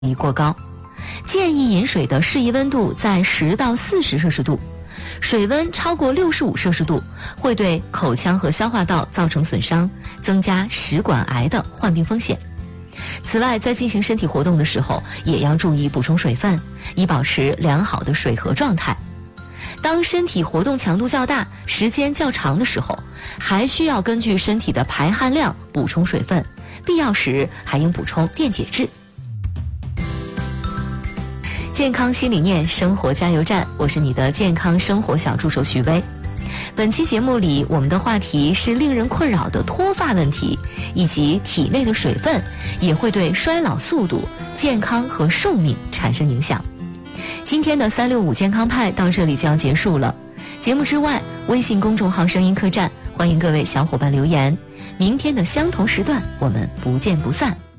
易过高。建议饮水的适宜温度在10到40摄氏度，水温超过65摄氏度会对口腔和消化道造成损伤，增加食管癌的患病风险。此外，在进行身体活动的时候，也要注意补充水分，以保持良好的水合状态。当身体活动强度较大、时间较长的时候，还需要根据身体的排汗量补充水分，必要时还应补充电解质。健康新理念，生活加油站，我是你的健康生活小助手许巍。本期节目里，我们的话题是令人困扰的脱发问题，以及体内的水分也会对衰老速度、健康和寿命产生影响。今天的365健康派到这里就要结束了。节目之外，微信公众号声音客栈，欢迎各位小伙伴留言。明天的相同时段，我们不见不散。